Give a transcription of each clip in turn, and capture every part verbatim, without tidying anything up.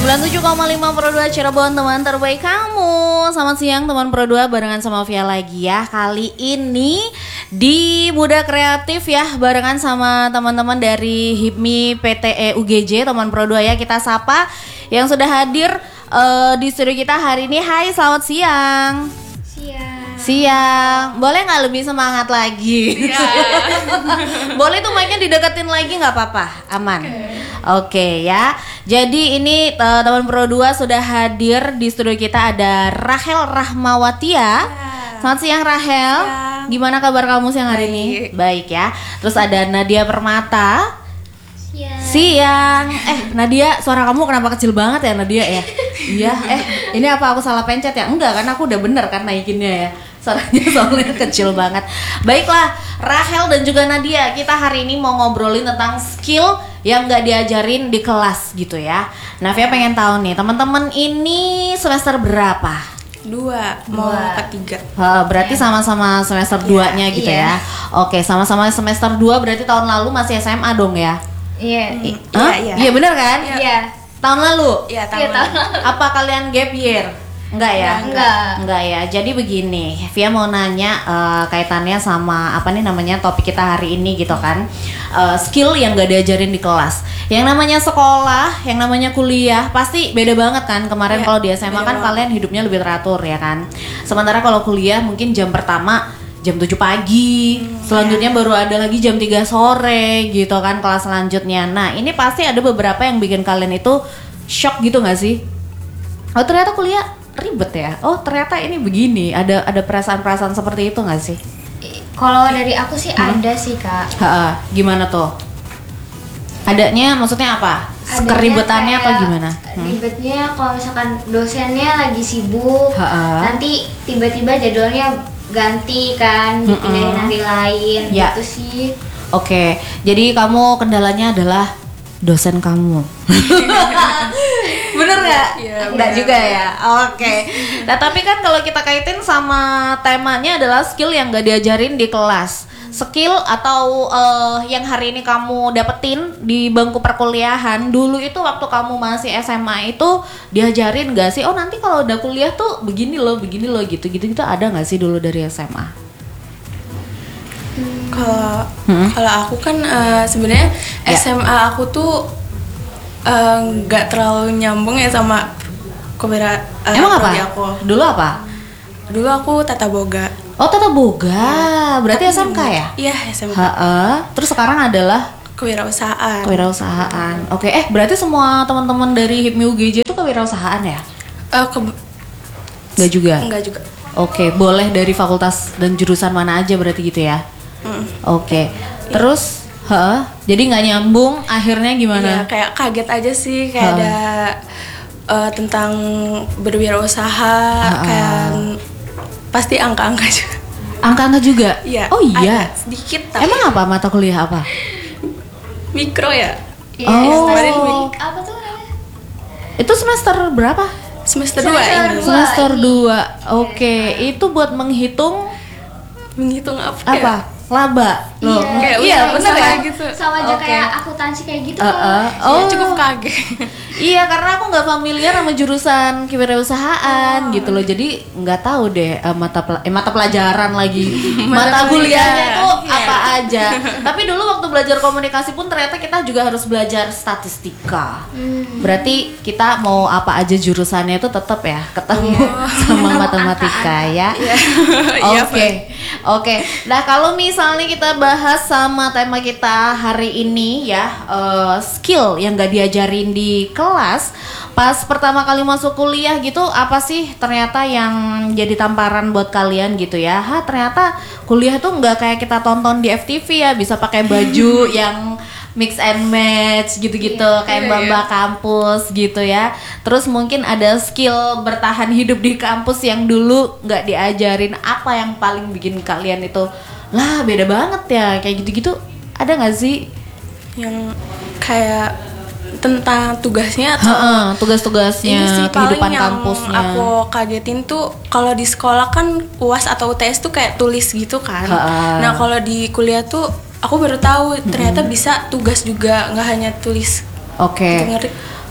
sembilan puluh tujuh koma lima Pro dua Cirebon, teman terbaik kamu. Selamat siang teman Pro dua, barengan sama Via lagi ya. Kali ini di Muda Kreatif ya, barengan sama teman-teman dari HIPMI P T E U G J, teman Pro dua ya. Kita sapa yang sudah hadir uh, di studio kita hari ini. Hai, selamat siang. Siang. Siang, boleh nggak lebih semangat lagi? Ya. Boleh tuh mic-nya dideketin lagi nggak apa-apa, aman. Oke okay. okay, ya. Jadi ini uh, teman Pro dua sudah hadir di studio kita, ada Rahel Rahmawatia. Ya. Selamat siang Rahel. Ya. Gimana kabar kamu siang hari Baik. ini? Baik ya. Terus ada Nadia Permata. Siang. Siang. Eh Nadia, suara kamu kenapa kecil banget ya Nadia ya? Iya. Eh ini apa aku salah pencet ya? Enggak kan, aku udah bener kan naikinnya ya. Suaranya soalnya kecil banget. Baiklah, Rahel dan juga Nadia, kita hari ini mau ngobrolin tentang skill yang nggak diajarin di kelas gitu ya. Navia pengen tahu nih, teman-teman ini semester berapa? Dua, mau ketiga. Uh, berarti sama-sama semester duanya gitu iya. ya. Oke, sama-sama semester dua berarti tahun lalu masih S M A dong ya? Iya. I- huh? Iya, iya. Iya bener kan? Iya. Tahun lalu? Iya, tahun lalu. Apa kalian gap year? Enggak ya? Enggak. Enggak ya. Jadi begini, Via mau nanya uh, kaitannya sama apa nih namanya topik kita hari ini gitu kan. Uh, skill yang gak diajarin di kelas. Yang namanya sekolah, yang namanya kuliah pasti beda banget kan. Kemarin ya, kalau di S M A kan banget. Kalian hidupnya lebih teratur ya kan. Sementara kalau kuliah mungkin jam pertama jam tujuh pagi, hmm, selanjutnya ya. Baru ada lagi jam tiga sore gitu kan kelas selanjutnya. Nah, ini pasti ada beberapa yang bikin kalian itu shock gitu gak sih? Oh, ternyata kuliah ribet ya. Oh, ternyata ini begini. Ada ada perasaan-perasaan seperti itu nggak sih? Kalau dari aku sih hmm. ada sih kak. Ha-ha. Gimana tuh? Adanya maksudnya apa? Adanya keribetannya apa gimana? Hmm? Ribetnya kalau misalkan dosennya lagi sibuk, Ha-ha. nanti tiba-tiba jadwalnya ganti kan, dipindahin hari lain, ya. Gitu sih. Oke, jadi kamu kendalanya adalah dosen kamu. Bener nggak? Ya, nggak juga ya. Oke. Nah tapi kan kalau kita kaitin sama temanya adalah skill yang nggak diajarin di kelas. Skill atau uh, yang hari ini kamu dapetin di bangku perkuliahan, dulu itu waktu kamu masih S M A itu diajarin nggak sih? Oh nanti kalau udah kuliah tuh begini loh, begini loh, gitu-gitu gitu ada nggak sih dulu dari S M A? Kalau hmm? kalau aku kan uh, sebenarnya ya. S M A aku tuh nggak uh, terlalu nyambung ya sama kebera uh, Emang apa? Aku. Dulu apa? Dulu aku tata boga. Oh tata boga, berarti S M K ya? Iya S M K. Ha-ha. Terus sekarang adalah kewirausahaan. Kewirausahaan. Oke, eh berarti semua teman-teman dari HIPMI U G J itu kewirausahaan ya? Uh, ke- Nggak juga. Enggak juga. Oke, boleh dari fakultas dan jurusan mana aja berarti gitu ya? Mm. Oke, terus, heeh, jadi nggak nyambung, akhirnya gimana? Iya, kayak kaget aja sih, kayak ha. ada uh, tentang berwirausaha, ha-ha. Kayak pasti angka-angka juga. Angka-angka juga? Iya. Oh iya. Sedikit. Tapi emang apa mata kuliah apa? Mikro ya. Oh. Mik- apa tuh namanya? Itu semester berapa? Semester dua. Semester dua. Oke, okay. Itu buat menghitung menghitung apa? Apa? Ya? Laba. Loh. Iya, kayak iya bener ya gitu. Sama aja okay. Kayak akuntansi kayak gitu. Uh, uh. Oh, ya, cukup kaget. Iya, karena aku nggak familiar sama jurusan kewirausahaan oh. gitu loh. Jadi nggak tahu deh uh, mata pel- eh, mata pelajaran lagi. mata kuliahnya tuh yeah. apa aja. Tapi dulu waktu belajar komunikasi pun ternyata kita juga harus belajar statistika. Hmm. Berarti kita mau apa aja jurusannya itu tetap ya ketemu yeah. sama matematika ya. Oke. Oke. Nah, kalau misalnya kita bahas sama tema kita hari ini ya, uh, skill yang gak diajarin di kelas pas pertama kali masuk kuliah gitu, apa sih ternyata yang jadi tamparan buat kalian gitu ya? Ha, ternyata kuliah tuh nggak kayak kita tonton di F T V ya, bisa pakai baju yang mix and match gitu-gitu, yeah, kayak mbak-mbak yeah. kampus gitu ya. Terus mungkin ada skill bertahan hidup di kampus yang dulu nggak diajarin. Apa yang paling bikin kalian itu lah beda banget ya kayak gitu-gitu, ada nggak sih? Yang kayak tentang tugasnya atau Ha-ha, tugas-tugasnya kehidupan kampusnya. Aku kagetin tuh kalau di sekolah kan U A S atau U T S tuh kayak tulis gitu kan. Ha-ha. Nah kalau di kuliah tuh aku baru tahu ternyata hmm. bisa tugas juga, nggak hanya tulis. Oke. Okay.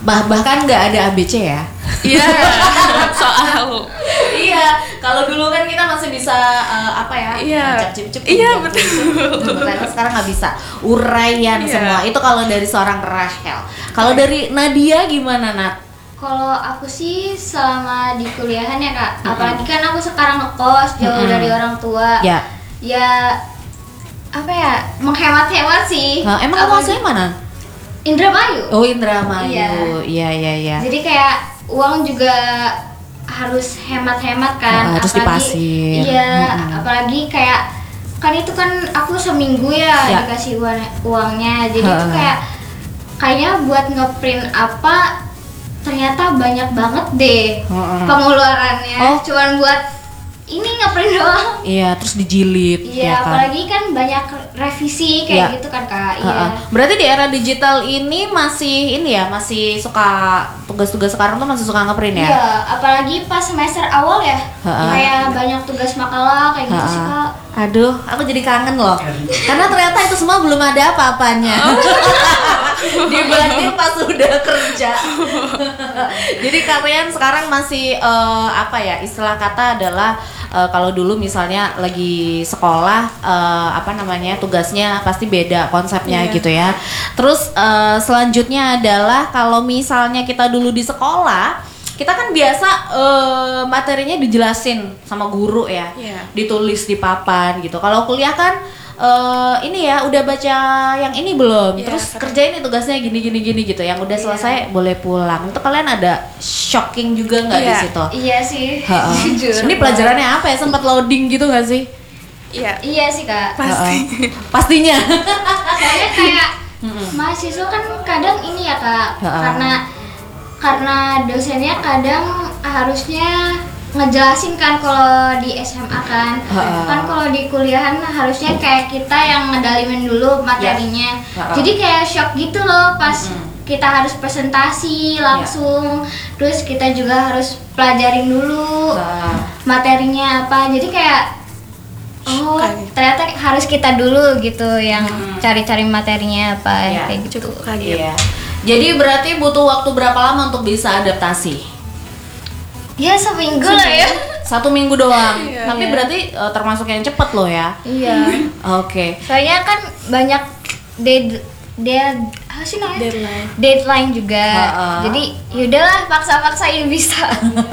bah bahkan nggak ada A B C ya. Iya. Soal. Iya, kalau dulu kan kita masih bisa uh, apa ya? Iya. Cip-cip. Iya betul. Ternyata sekarang nggak bisa. Uraian Iya. semua. Itu kalau dari seorang Rachel. Kalau dari Nadia gimana, Nat? Kalau aku sih selama di kuliahan ya kak, mm-hmm. apalagi kan aku sekarang ngekos jauh mm-hmm. dari orang tua. Ya. Ya apa ya, menghemat-hemat sih. Nah, emang kamu aslinya mana? Indramayu. Oh, Indramayu. Iya. Iya, iya, iya. Jadi kayak uang juga harus hemat-hemat kan. Nah, harus dipasir. Iya, hmm. apalagi kayak kan itu kan aku seminggu ya, ya. dikasih uang uangnya. Jadi ha. itu kayak kayaknya buat ngeprint apa ternyata banyak banget deh ha. pengeluarannya. Oh. Cuman buat ini ngeprint doang. Iya, terus dijilid. Iya, ya kan? Apalagi kan banyak revisi kayak ya. gitu kan kak. Iya. Uh-uh. Berarti di era digital ini masih ini ya, masih suka tugas-tugas sekarang tuh masih suka ngeprint ya? Iya, apalagi pas semester awal ya, uh-uh. kayak banyak tugas makalah kayak gitu uh-uh. sih kak. Aduh, aku jadi kangen loh. Karena ternyata itu semua belum ada apa-apanya. Dibanding pas udah kerja. Jadi kalian sekarang masih uh, apa ya? Istilah kata adalah uh, kalau dulu misalnya lagi sekolah uh, apa namanya? tugasnya pasti beda konsepnya yeah. gitu ya. Terus uh, selanjutnya adalah kalau misalnya kita dulu di sekolah, kita kan biasa uh, materinya dijelasin sama guru ya, yeah. ditulis di papan gitu. Kalau kuliah kan uh, ini ya udah baca yang ini belum, yeah, terus keren. Kerjain nih tugasnya gini gini gini gitu. Yang udah selesai yeah. boleh pulang. Itu kalian ada shocking juga nggak yeah. di situ? Iya sih. Ini pelajarannya apa ya? Sempat loading gitu nggak sih? Iya. Iya sih kak. Pasti. Pastinya. Soalnya kayak mahasiswa kan kadang ini ya kak, Ha-ha. karena karena dosennya kadang harusnya ngejelasin kan kalau di S M A kan. Ha-ha. Kan kalau di kuliahan harusnya kayak kita yang ngedalimin dulu materinya. Ya. Jadi kayak shock gitu loh pas mm-hmm. kita harus presentasi langsung. Ya. Terus kita juga harus pelajarin dulu ha. materinya apa. Jadi kayak oh ternyata harus kita dulu gitu yang hmm. cari-cari materinya apa ya, kayak gitu. Cukup kaget. Iya. Jadi berarti butuh waktu berapa lama untuk bisa adaptasi? Ya seminggu lah ya. Satu minggu doang. Iya, Tapi iya. berarti uh, termasuk yang cepet loh ya. Iya. Oke. Okay. Soalnya kan banyak dead dead apa sih namanya? Deadline. Deadline juga. Uh-uh. Jadi yaudahlah paksa-paksain bisa.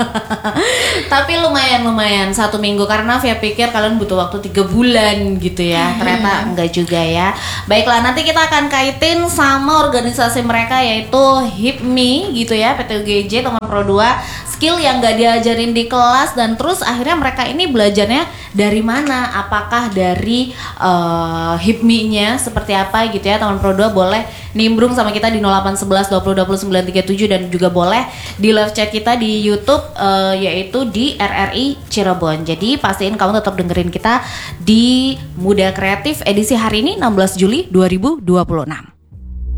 Tapi lumayan lumayan satu minggu karena Via pikir kalian butuh waktu tiga bulan gitu ya. Ternyata enggak juga ya. Baiklah, nanti kita akan kaitin sama organisasi mereka yaitu HIPMI gitu ya, P T U G J Teman Pro dua. Skill yang gak diajarin di kelas dan terus akhirnya mereka ini belajarnya dari mana? Apakah dari uh, HIPMI-nya seperti apa gitu ya? Teman Pro dua boleh nimbrung sama kita di nol delapan satu satu dua nol dua nol sembilan tiga tujuh dan juga boleh di live chat kita di YouTube uh, yaitu di R R I Cirebon. Jadi pastiin kamu tetap dengerin kita di Muda Kreatif edisi hari ini enam belas Juli dua ribu dua puluh enam.